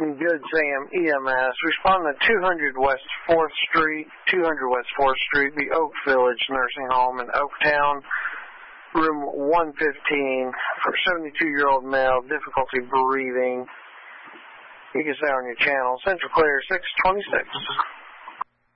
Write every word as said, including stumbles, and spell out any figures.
Good Sam, E M S. Respond to two hundred West fourth Street, two hundred West fourth Street, the Oak Village Nursing Home in Oaktown, room one fifteen, for seventy-two-year-old male, difficulty breathing. You can stay on your channel. Central Clear six twenty-six.